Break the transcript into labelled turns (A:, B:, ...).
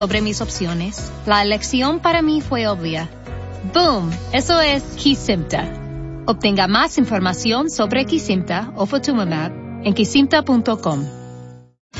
A: sobre mis opciones. La elección para mí fue obvia. ¡Boom! Eso es Kesimpta. Obtenga más información sobre Kesimpta o Ofatumumab en kesimpta.com.